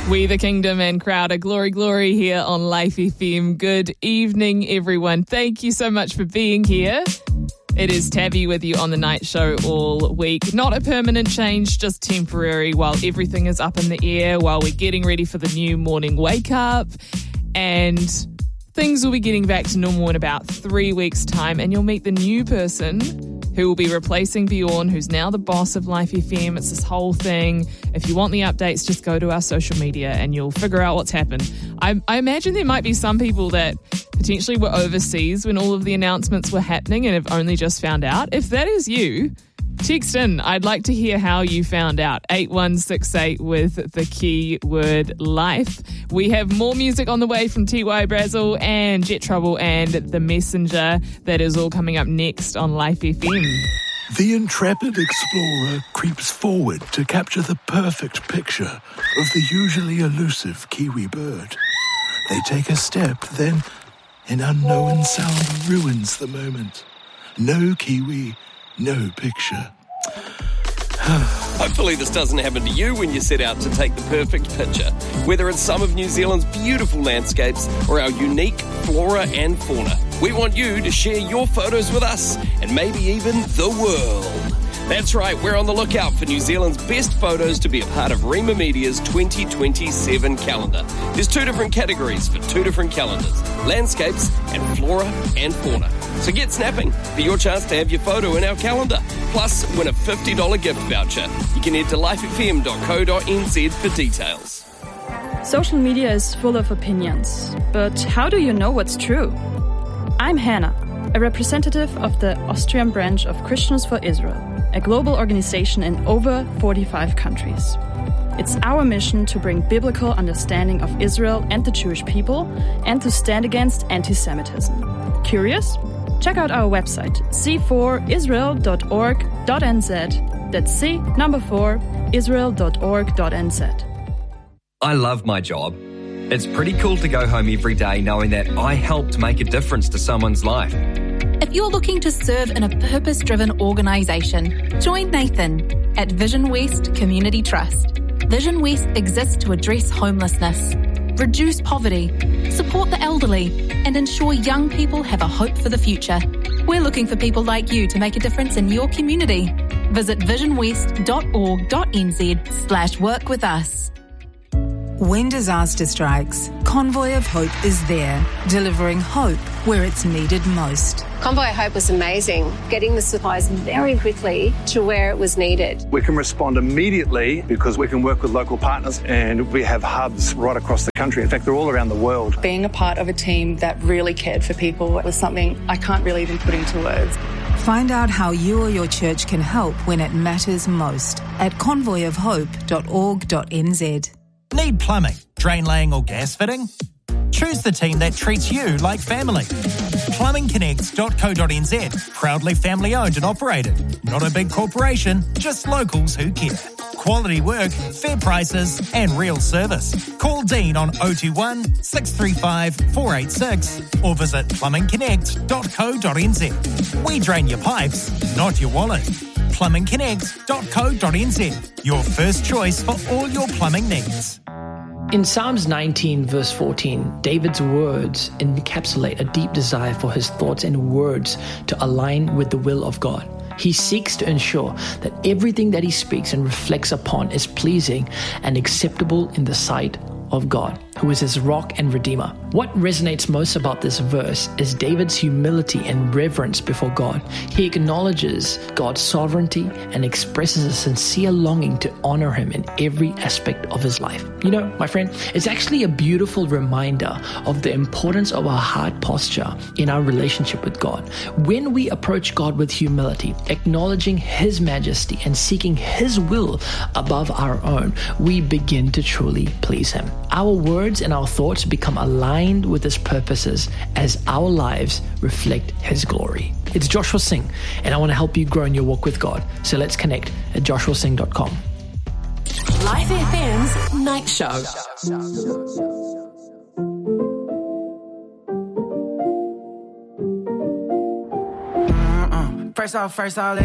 We the Kingdom and Crowder, Glory, Glory here on Life FM. Good evening, everyone. Thank you so much for being here. It is Tabby with you on the night show all week. Not a permanent change, just temporary while everything is up in the air, while we're getting ready for the new morning wake up. And things will be getting back to normal in about 3 weeks' time, and you'll meet the new person who will be replacing Bjorn, who's now the boss of Life FM. It's this whole thing. If you want the updates, just go to our social media and you'll figure out what's happened. I imagine there might be some people that potentially were overseas when all of the announcements were happening and have only just found out. If that is you, text in. I'd like to hear how you found out. 8168 with the keyword life. We have more music on the way from T.Y. Brazzle and Jet Trouble and The Messenger. That is all coming up next on Life FM. The intrepid explorer creeps forward to capture the perfect picture of the usually elusive kiwi bird. They take a step, then an unknown sound ruins the moment. No kiwi, no picture. Hopefully this doesn't happen to you when you set out to take the perfect picture, whether it's some of New Zealand's beautiful landscapes or our unique flora and fauna. We want you to share your photos with us and maybe even the world. That's right, we're on the lookout for New Zealand's best photos to be a part of Rima Media's 2027 calendar. There's 2 different categories for 2 different calendars, landscapes and flora and fauna. So get snapping for your chance to have your photo in our calendar. Plus, win a $50 gift voucher. You can head to lifefm.co.nz for details. Social media is full of opinions, but how do you know what's true? I'm Hannah, a representative of the Austrian branch of Christians for Israel, a global organization in over 45 countries. It's our mission to bring biblical understanding of Israel and the Jewish people and to stand against anti-Semitism. Curious? Check out our website, c4israel.org.nz. That's c4israel.org.nz. I love my job. It's pretty cool to go home every day knowing that I helped make a difference to someone's life. If you're looking to serve in a purpose-driven organisation, join Nathan at Vision West Community Trust. Vision West exists to address homelessness, reduce poverty, support the elderly, and ensure young people have a hope for the future. We're looking for people like you to make a difference in your community. Visit visionwest.org.nz/work with us. When disaster strikes, Convoy of Hope is there, delivering hope where it's needed most. Convoy of Hope was amazing, getting the supplies very quickly to where it was needed. We can respond immediately because we can work with local partners and we have hubs right across the country. In fact, they're all around the world. Being a part of a team that really cared for people was something I can't really even put into words. Find out how you or your church can help when it matters most at convoyofhope.org.nz. Need plumbing, drain laying or gas fitting? Choose the team that treats you like family. Plumbingconnects.co.nz, proudly family owned and operated. Not a big corporation, just locals who care. Quality work, fair prices and real service. Call Dean on 021 635 486 or visit plumbingconnects.co.nz. We drain your pipes, not your wallet. plumbingconnects.co.nz, your first choice for all your plumbing needs. In Psalms 19 verse 14, David's words encapsulate a deep desire for his thoughts and words to align with the will of God. He seeks to ensure that everything that he speaks and reflects upon is pleasing and acceptable in the sight of God, who is his rock and redeemer. What resonates most about this verse is David's humility and reverence before God. He acknowledges God's sovereignty and expresses a sincere longing to honor him in every aspect of his life. You know, my friend, it's actually a beautiful reminder of the importance of our heart posture in our relationship with God. When we approach God with humility, acknowledging his majesty and seeking his will above our own, we begin to truly please him. Our words and our thoughts become aligned with his purposes as our lives reflect his glory. It's Joshua Singh, and I want to help you grow in your walk with God. So let's connect at joshuasingh.com. Life FM's Night Show. First off,